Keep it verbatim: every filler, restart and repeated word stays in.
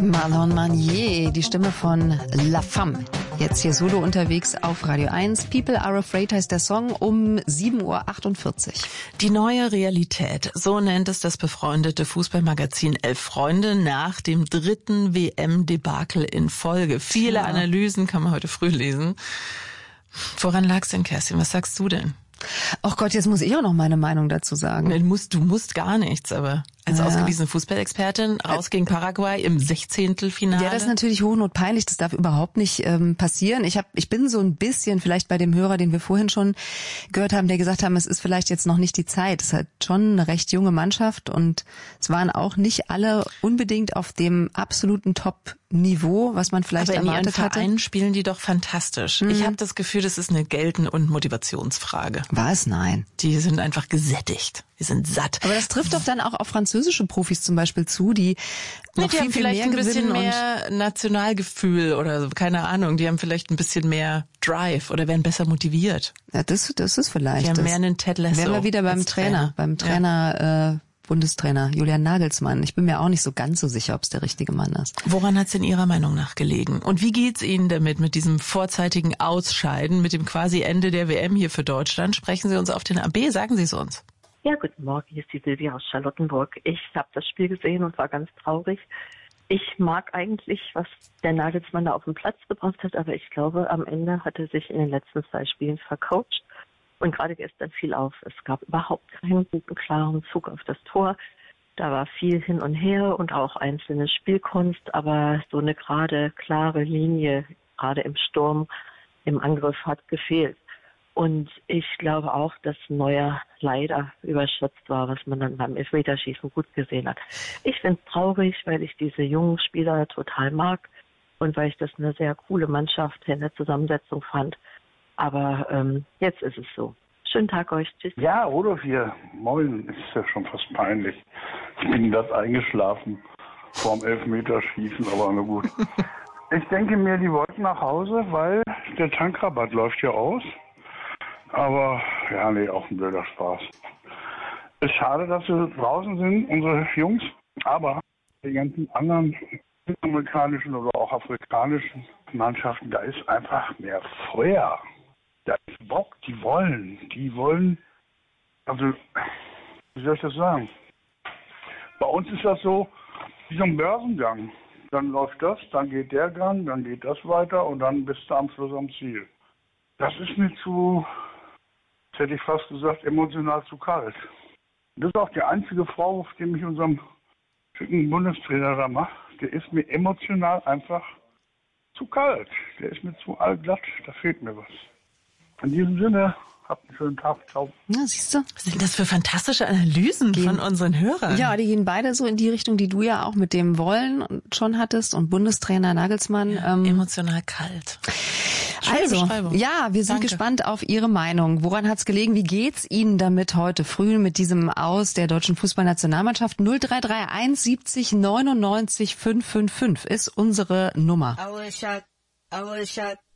Marlon Manier, die Stimme von La Femme. Jetzt hier solo unterwegs auf Radio eins. People Are Afraid heißt der Song um sieben Uhr achtundvierzig. Die neue Realität, so nennt es das befreundete Fußballmagazin Elf Freunde nach dem dritten W M-Debakel in Folge. Viele ja. Analysen kann man heute früh lesen. Woran lag's denn, Kerstin? Was sagst du denn? Ach Gott, jetzt muss ich auch noch meine Meinung dazu sagen. Du musst, du musst gar nichts, aber als ja. ausgewiesene Fußballexpertin raus gegen Paraguay im Sechzehntelfinale. Ja, das ist natürlich hochnotpeinlich. Das darf überhaupt nicht ähm, passieren. Ich hab, ich bin so ein bisschen vielleicht bei dem Hörer, den wir vorhin schon gehört haben, der gesagt haben, es ist vielleicht jetzt noch nicht die Zeit. Es ist halt schon eine recht junge Mannschaft und es waren auch nicht alle unbedingt auf dem absoluten Top-Niveau, was man vielleicht aber erwartet hatte. Aber in ihren Vereinen spielen die doch fantastisch. Mhm. Ich habe das Gefühl, das ist eine Gelten- und Motivationsfrage. Was? Nein. Die sind einfach gesättigt. Die sind satt. Aber das trifft doch dann auch auf französische Profis zum Beispiel zu, die noch die viel, haben viel vielleicht mehr ein bisschen gewinnen mehr Nationalgefühl oder so, keine Ahnung. Die haben vielleicht ein bisschen mehr Drive oder werden besser motiviert. Ja, das, das ist vielleicht. Die haben das mehr einen Ted Lasso. Wären wir wieder beim Trainer, Trainer, beim Trainer, ja. äh, Bundestrainer Julian Nagelsmann. Ich bin mir auch nicht so ganz so sicher, ob es der richtige Mann ist. Woran hat es in Ihrer Meinung nach gelegen? Und wie geht's Ihnen damit, mit diesem vorzeitigen Ausscheiden, mit dem quasi Ende der W M hier für Deutschland? Sprechen Sie uns auf den A B, sagen Sie es uns. Ja, guten Morgen, hier ist die Silvia aus Charlottenburg. Ich habe das Spiel gesehen und war ganz traurig. Ich mag eigentlich, was der Nagelsmann da auf den Platz gebracht hat, aber ich glaube, am Ende hat er sich in den letzten zwei Spielen vercoacht. Und gerade gestern fiel auf, es gab überhaupt keinen guten, klaren Zug auf das Tor. Da war viel hin und her und auch einzelne Spielkunst, aber so eine gerade, klare Linie, gerade im Sturm, im Angriff hat gefehlt. Und ich glaube auch, dass Neuer leider überschätzt war, was man dann beim Elfmeterschießen gut gesehen hat. Ich finde es traurig, weil ich diese jungen Spieler total mag und weil ich das eine sehr coole Mannschaft in der Zusammensetzung fand. Aber ähm, jetzt ist es so. Schönen Tag euch. Tschüss. Ja, Rudolf hier. Moin. Ist ja schon fast peinlich. Ich bin das eingeschlafen vorm Elfmeterschießen, aber na gut. Ich denke mir, die wollten nach Hause, weil der Tankrabatt läuft ja aus. Aber, ja, nee, auch ein blöder Spaß. Ist schade, dass sie draußen sind, unsere Jungs. Aber die ganzen anderen amerikanischen oder auch afrikanischen Mannschaften, da ist einfach mehr Feuer. Da ist Bock, die wollen. Die wollen, also, wie soll ich das sagen? Bei uns ist das so, wie so ein Börsengang. Dann läuft das, dann geht der Gang, dann geht das weiter und dann bist du am Schluss am Ziel. Das ist mir zu... Das hätte ich fast gesagt, emotional zu kalt. Das ist auch der einzige Vorwurf, den mich unserem schicken Bundestrainer da macht. Der ist mir emotional einfach zu kalt. Der ist mir zu allglatt. Da fehlt mir was. In diesem Sinne, habt einen schönen Tag. Ciao. Ja, siehst du? Was sind das für fantastische Analysen gehen, von unseren Hörern? Ja, die gehen beide so in die Richtung, die du ja auch mit dem Wollen schon hattest und Bundestrainer Nagelsmann. Ja, ähm, emotional kalt. Also, ja, wir sind Danke. gespannt auf Ihre Meinung. Woran hat's gelegen? Wie geht's Ihnen damit heute früh mit diesem Aus der deutschen Fußballnationalmannschaft? null drei drei eins siebzig neunundneunzig fünfhundertfünfundfünfzig ist unsere Nummer. I was shot, I was shot.